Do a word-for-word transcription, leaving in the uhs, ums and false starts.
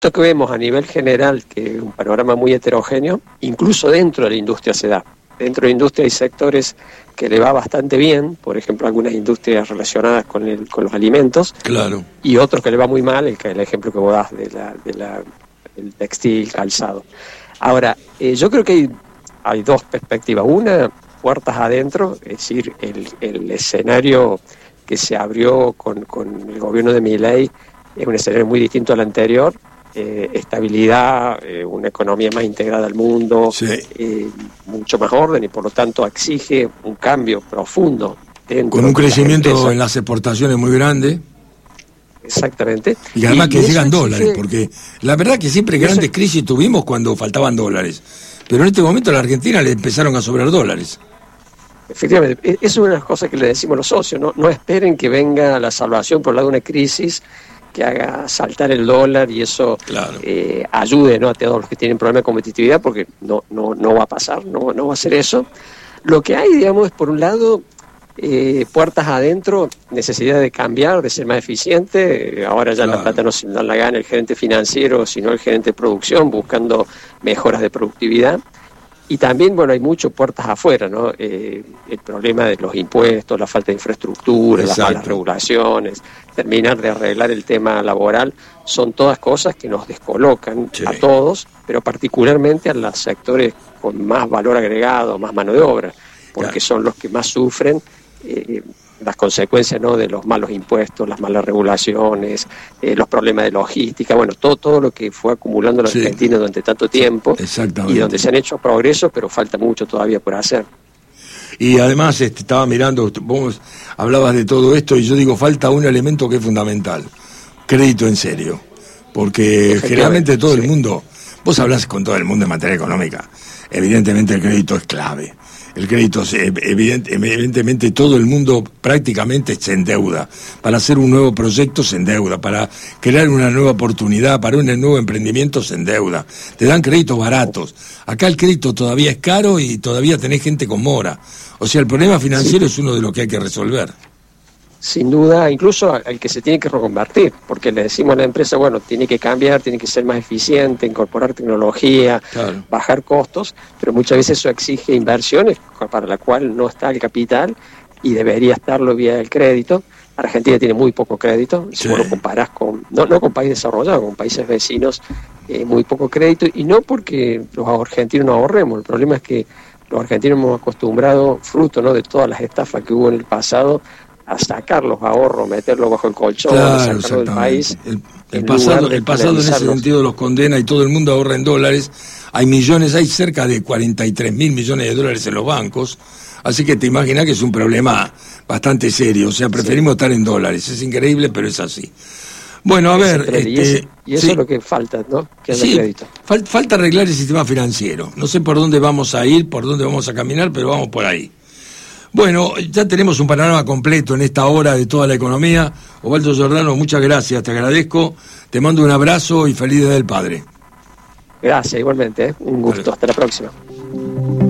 Esto que vemos a nivel general, que es un panorama muy heterogéneo, incluso dentro de la industria se da. Dentro de la industria hay sectores que le va bastante bien, por ejemplo, algunas industrias relacionadas con el, con los alimentos, claro, y otros que le va muy mal, el, el ejemplo que vos das de la, de la, del textil, calzado. Ahora, eh, yo creo que hay, hay dos perspectivas. Una, puertas adentro, es decir, el, el escenario que se abrió con, con el gobierno de Milei es un escenario muy distinto al anterior. Eh, estabilidad, eh, una economía más integrada al mundo, sí. eh, mucho más orden, y por lo tanto exige un cambio profundo dentro con un de crecimiento en las exportaciones muy grande. Exactamente. Y además y, que y llegan exige... dólares, porque la verdad que siempre grandes eso... crisis tuvimos cuando faltaban dólares, pero en este momento a la Argentina le empezaron a sobrar dólares. Efectivamente, eso es una de las cosas que le decimos a los socios, no, no esperen que venga la salvación por el lado de una crisis que haga saltar el dólar y eso claro. eh, ayude, ¿no?, a todos los que tienen problemas de competitividad, porque no, no, no va a pasar, no, no va a ser eso. Lo que hay, digamos, es por un lado eh, puertas adentro, necesidad de cambiar, de ser más eficiente. Ahora ya claro. la plata no, no la gana el gerente financiero, sino el gerente de producción, buscando mejoras de productividad. Y también, bueno, hay mucho puertas afuera, ¿no? Eh, el problema de los impuestos, la falta de infraestructura, Exacto. las malas regulaciones, terminar de arreglar el tema laboral, son todas cosas que nos descolocan sí. a todos, pero particularmente a los sectores con más valor agregado, más mano de obra, porque claro. son los que más sufren eh, las consecuencias, ¿no?, de los malos impuestos, las malas regulaciones, eh, los problemas de logística, bueno, todo todo lo que fue acumulando la sí. Argentina durante tanto tiempo, y donde se han hecho progresos, pero falta mucho todavía por hacer. Y además este, estaba mirando, vos hablabas de todo esto, y yo digo, falta un elemento que es fundamental, crédito en serio, porque generalmente todo sí. el mundo, vos hablas con todo el mundo en materia económica, evidentemente el crédito es clave. El crédito, evidente, evidentemente todo el mundo prácticamente se endeuda. Para hacer un nuevo proyecto se endeuda, para crear una nueva oportunidad, para un nuevo emprendimiento se endeuda. Te dan créditos baratos. Acá el crédito todavía es caro y todavía tenés gente con mora. O sea, el problema financiero sí. es uno de los que hay que resolver. Sin duda, incluso al que se tiene que reconvertir, porque le decimos a la empresa, bueno, tiene que cambiar, tiene que ser más eficiente, incorporar tecnología, claro. bajar costos, pero muchas veces eso exige inversiones para la cual no está el capital y debería estarlo vía el crédito. Argentina tiene muy poco crédito, sí. si vos lo comparás con, no, no con países desarrollados, con países vecinos, eh, muy poco crédito, y no porque los argentinos no ahorremos, el problema es que los argentinos hemos acostumbrado, fruto, ¿no?, de todas las estafas que hubo en el pasado, a sacar los ahorros, meterlos bajo el colchón, claro, sacarlo del país. El, el pasado, el pasado en ese sentido los condena y todo el mundo ahorra en dólares. Hay millones, hay cerca de cuarenta y tres mil millones de dólares en los bancos. Así que te imaginas que es un problema bastante serio. O sea, preferimos sí. estar en dólares. Es increíble, pero es así. Bueno, a ver... Este, y, ese, y eso sí. es lo que falta, ¿no? Que haya sí, crédito. Fal, falta arreglar el sistema financiero. No sé por dónde vamos a ir, por dónde vamos a caminar, pero vamos por ahí. Bueno, ya tenemos un panorama completo en esta hora de toda la economía. Osvaldo Giordano, muchas gracias, te agradezco, te mando un abrazo y feliz Día del Padre. Gracias, igualmente, ¿eh? Un gusto, hasta la próxima.